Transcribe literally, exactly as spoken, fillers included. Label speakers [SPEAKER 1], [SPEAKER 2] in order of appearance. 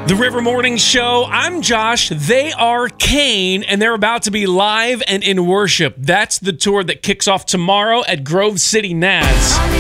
[SPEAKER 1] The River Morning Show. I'm Josh. They are Kane, and they're about to be live and in worship. That's the tour that kicks off tomorrow at Grove City Naz.